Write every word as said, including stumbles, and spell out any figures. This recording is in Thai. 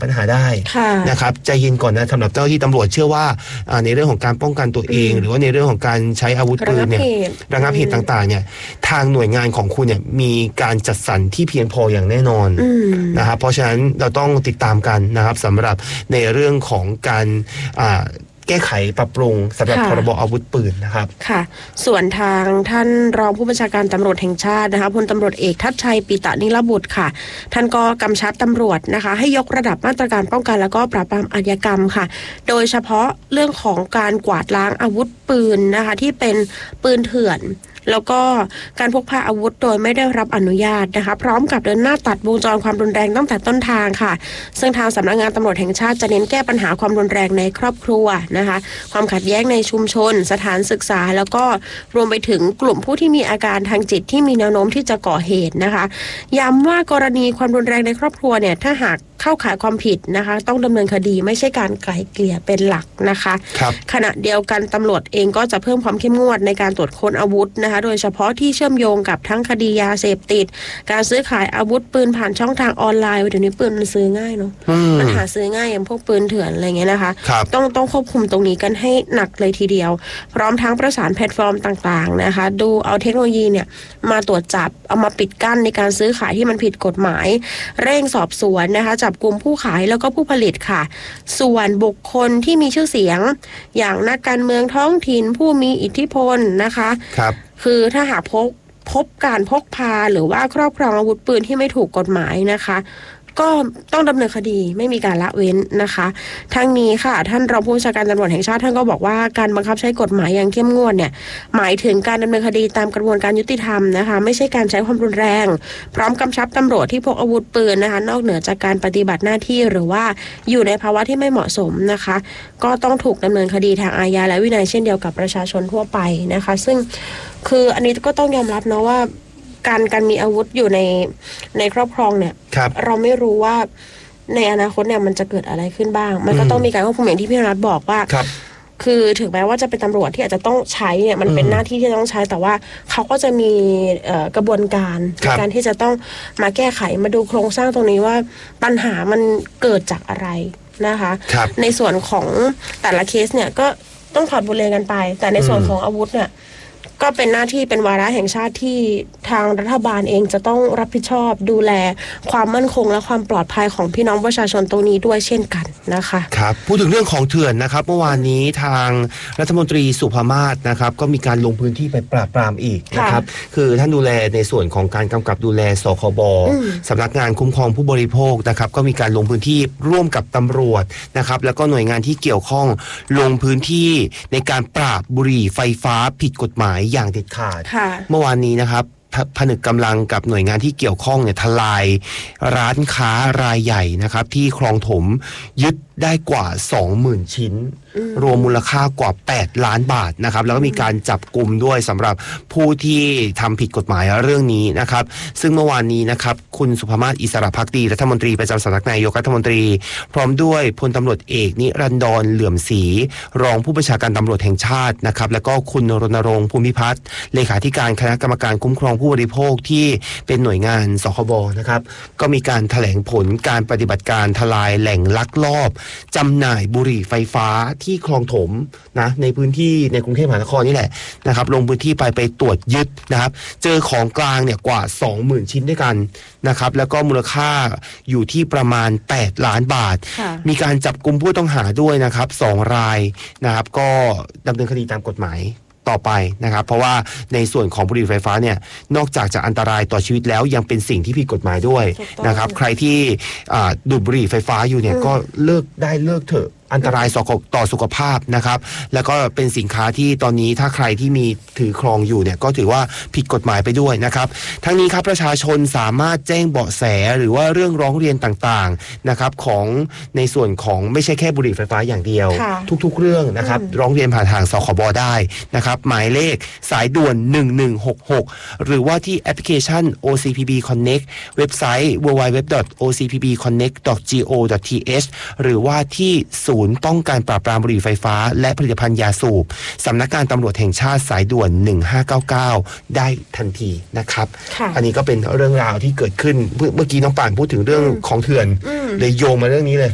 ปัญหาได้นะครับใจเย็นก่อนนะสำหรับเจ้าที่ตำรวจเชื่อว่าในเรื่องของการป้องกันตัวเองหรือว่าในเรื่องของการใช้อาวุธปืนเนี่ยระงับเหตุต่างๆเนี่ยทางหน่วยงานของคุณเนี่ยมีการจัดสรรที่เพียงพออย่างแน่นอนนะครับเพราะฉะนั้นเราต้องติดตามกันนะครับสำหรับในเรื่องของการแก้ไขปรับปรุงสำหรับพรบอาวุธปืนนะครับค่ะส่วนทางท่านรองผู้บัญชาการตำรวจแห่งชาตินะคะพลตำรวจเอกทัชชัยปิตะนิรบุตรค่ะท่านก็กำชับตำรวจนะคะให้ยกระดับมาตรการป้องกันแล้วก็ปราบปรามอาชญากรรมค่ะโดยเฉพาะเรื่องของการกวาดล้างอาวุธปืนนะคะที่เป็นปืนเถื่อนแล้วก็การพกพาอาวุธโดยไม่ได้รับอนุญาตนะคะพร้อมกับเดินหน้าตัดวงจรความรุนแรงตั้งแต่ต้นทางค่ะซึ่งทางสำนักงานตำรวจแห่งชาติจะเน้นแก้ปัญหาความรุนแรงในครอบครัวนะคะความขัดแย้งในชุมชนสถานศึกษาแล้วก็รวมไปถึงกลุ่มผู้ที่มีอาการทางจิตที่มีแนวโน้มที่จะก่อเหตุนะคะย้ำว่ากรณีความรุนแรงในครอบครัวเนี่ยถ้าหากเข้าข่ายความผิดนะคะต้องดำเนินคดีไม่ใช่การไกล่เกลี่ยเป็นหลักนะคะขณะเดียวกันตำรวจเองก็จะเพิ่มความเข้มงวดในการตรวจค้นอาวุธนะคะโดยเฉพาะที่เชื่อมโยงกับทั้งคดียาเสพติดการซื้อขายอาวุธปืนผ่านช่องทางออนไลน์เดี๋ยวนี้ปืนมันซื้อง่ายเนาะมันหาซื้อง่ายอย่างพวกปืนเถื่อนอะไรเงี้ยนะคะต้องต้องควบคุมตรงนี้กันให้หนักเลยทีเดียวพร้อมทั้งประสานแพลตฟอร์มต่างๆนะคะดูเอาเทคโนโลยีเนี่ยมาตรวจจับเอามาปิดกั้นในการซื้อขายที่มันผิดกฎหมายเร่งสอบสวนนะคะจับกลุ่มผู้ขายแล้วก็ผู้ผลิตค่ะส่วนบุคคลที่มีชื่อเสียงอย่างนักการเมืองท้องถิ่นผู้มีอิทธิพลนะคะครับคือถ้าหากพบพบการพกพาหรือว่าครอบครองอาวุธปืนที่ไม่ถูกกฎหมายนะคะก็ต้องดำเนินคดีไม่มีการละเว้นนะคะทั้งนี้ค่ะท่านรองผู้บัญชาการตำรวจแห่งชาติท่านก็บอกว่าการบังคับใช้กฎหมายอย่างเข้มงวดเนี่ยหมายถึงการดำเนินคดีตามกระบวนการยุติธรรมนะคะไม่ใช่การใช้ความรุนแรงพร้อมกำชับตำรวจที่พกอาวุธปืนนะคะนอกเหนือจากการปฏิบัติหน้าที่หรือว่าอยู่ในภาวะที่ไม่เหมาะสมนะคะก็ต้องถูกดำเนินคดีทางอาญาและวินัยเช่นเดียวกับประชาชนทั่วไปนะคะซึ่งคืออันนี้ก็ต้องยอมรับนะว่าการการมีอาวุธอยู่ในในครอบครองเนี่ยรเราไม่รู้ว่าในอนาคตเนี่ยมันจะเกิดอะไรขึ้นบ้างมันก็ต้องมีการควบคุมอย่างที่พี่นัทบอกว่าคือถึงแม้ว่าจะเป็นตำรวจที่อาจจะต้องใช้เนี่ยมันเป็นหน้าที่ที่ต้องใช้แต่ว่าเขาก็จะมีกระบวนการในการที่จะต้องมาแก้ไขมาดูโครงสร้างตรงนี้ว่าปัญหามันเกิดจากอะไรนะคะในส่วนของแต่ละเคสเนี่ยก็ต้องถอดบทเรียนกันไปแต่ในส่วนของอาวุธเนี่ยก็เป็นหน้าที่เป็นวาระแห่งชาติที่ทางรัฐบาลเองจะต้องรับผิดชอบดูแลความมั่นคงและความปลอดภัยของพี่น้องประชาชนตรงนี้ด้วยเช่นกันนะคะครับพูดถึงเรื่องของเถื่อนนะครับเมื่อวานนี้ทางรัฐมนตรีสุภมาศนะครับก็มีการลงพื้นที่ไปปราบปรามอีกนะครับคือท่านดูแลในส่วนของการกำกับดูแลสคบสำนักงานคุ้มครองผู้บริโภคนะครับก็มีการลงพื้นที่ร่วมกับตำรวจนะครับแล้วก็หน่วยงานที่เกี่ยวข้องลงพื้นที่ในการปราบบุหรี่ไฟฟ้าผิดกฎหมายอย่างเด็ดขาดเมื่อวานนี้นะครับผนึกกำลังกับหน่วยงานที่เกี่ยวข้องเนี่ยทลายร้านค้ารายใหญ่นะครับที่คลองถมยึดได้กว่า สองหมื่น ชิ้นรวมมูลค่ากว่าแปดล้านบาทนะครับแล้วก็มีการจับกุมด้วยสำหรับผู้ที่ทำผิดกฎหมายเรื่องนี้นะครับซึ่งเมื่อวานนี้นะครับคุณสุภมาศอิสระภักดีรัฐมนตรีประจำสำนักนายกรัฐมนตรีพร้อมด้วยพลตำรวจเอกนิรันดรเหลื่อมศรีรองผู้บัญชาการตำรวจแห่งชาตินะครับแล้วก็คุณรณรงค์ภูมิพัฒน์เลขาธิการคณะกรรมการคุ้มครองผู้บริโภคที่เป็นหน่วยงานสคบนะครับก็มีการแถลงผลการปฏิบัติการทลายแหล่งลักลอบจำหน่ายบุหรี่ไฟฟ้าที่คลองถมนะในพื้นที่ในกรุงเทพมหานครนี่แหละนะครับลงพื้นที่ไปไปตรวจยึดนะครับเจอของกลางเนี่ยกว่า สองหมื่น ชิ้นด้วยกันนะครับแล้วก็มูลค่าอยู่ที่ประมาณแปดล้านบาทมีการจับกุมผู้ต้องหาด้วยนะครับสองรายนะครับก็ดำเนินคดีตามกฎหมายต่อไปนะครับเพราะว่าในส่วนของบุหรี่ไฟฟ้าเนี่ยนอกจากจะอันตรายต่อชีวิตแล้วยังเป็นสิ่งที่ผิดกฎหมายด้วยนะครับใครที่ดูดบุหรี่ไฟฟ้าอยู่เนี่ยก็เลิกได้เลิกเถอะอันตรายต่อสุขภาพนะครับแล้วก็เป็นสินค้าที่ตอนนี้ถ้าใครที่มีถือครองอยู่เนี่ยก็ถือว่าผิดกฎหมายไปด้วยนะครับทั้งนี้ครับประชาชนสามารถแจ้งเบาะแสหรือว่าเรื่องร้องเรียนต่างๆนะครับของในส่วนของไม่ใช่แค่บุหรี่ไฟฟ้าอย่างเดียวทุกๆเรื่องนะครับร้องเรียนผ่านทางสคบได้นะครับหมายเลขสายด่วนหนึ่งหนึ่งหกหกหรือว่าที่แอปพลิเคชัน โอ ซี พี บี Connect เว็บไซต์ ดับเบิลยู ดับเบิลยู ดับเบิลยู ดอท โอ ซี พี บี คอนเน็กต์ ดอท จี โอ ดอท ที เอช หรือว่าที่ศูนย์ป้องกันปราบปรามบุหรี่ไฟฟ้าและผลิตภัณฑ์ยาสูบสำนักงานตำรวจแห่งชาติสายด่วนหนึ่งห้าเก้าเก้าได้ทันทีนะครับอันนี้ก็เป็นเรื่องราวที่เกิดขึ้นเมื่อกี้น้องป่านพูดถึงเรื่องของเถื่อนเลยโยงมาเรื่องนี้เลย